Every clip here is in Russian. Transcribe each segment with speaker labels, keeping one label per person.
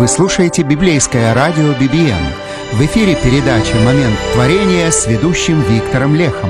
Speaker 1: Вы слушаете библейское радио BBN. В эфире передача «Момент творения» с ведущим Виктором Лехом.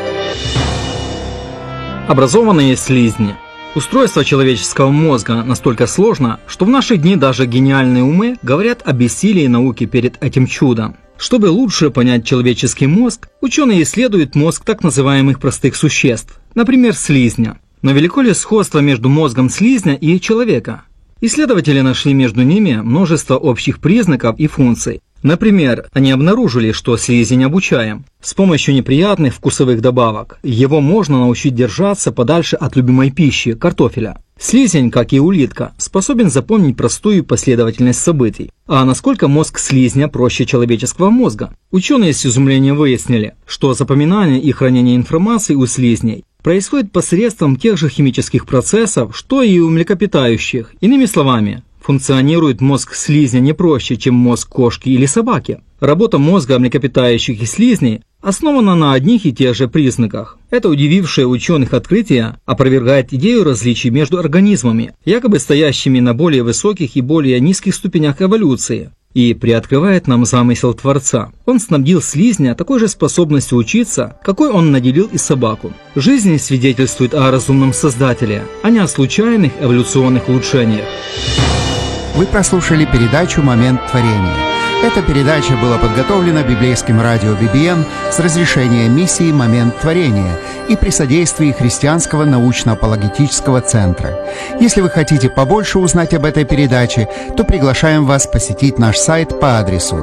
Speaker 2: Образованные слизни. Устройство человеческого мозга настолько сложно, что в наши дни даже гениальные умы говорят о бессилии науки перед этим чудом. Чтобы лучше понять человеческий мозг, ученые исследуют мозг так называемых простых существ, например, слизня. Но велико ли сходство между мозгом слизня и человека? Исследователи нашли между ними множество общих признаков и функций. Например, они обнаружили, что слизень обучаем. С помощью неприятных вкусовых добавок его можно научить держаться подальше от любимой пищи – картофеля. Слизень, как и улитка, способен запомнить простую последовательность событий. А насколько мозг слизня проще человеческого мозга? Ученые с изумлением выяснили, что запоминание и хранение информации у слизней происходит посредством тех же химических процессов, что и у млекопитающих. Иными словами, функционирует мозг слизня не проще, чем мозг кошки или собаки. Работа мозга млекопитающих и слизней основана на одних и тех же признаках. Это удивившее ученых открытие опровергает идею различий между организмами, якобы стоящими на более высоких и более низких ступенях эволюции, и приоткрывает нам замысел Творца. Он снабдил слизня такой же способностью учиться, какой он наделил и собаку. Жизнь свидетельствует о разумном Создателе, а не о случайных эволюционных улучшениях.
Speaker 1: Вы прослушали передачу «Момент творения». Эта передача была подготовлена библейским радио BBN с разрешения миссии «Момент творения» и при содействии Христианского научно-апологетического центра. Если вы хотите побольше узнать об этой передаче, то приглашаем вас посетить наш сайт по адресу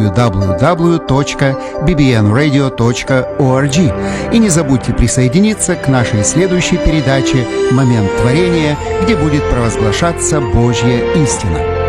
Speaker 1: www.bbnradio.org. И не забудьте присоединиться к нашей следующей передаче «Момент творения», где будет провозглашаться Божья истина.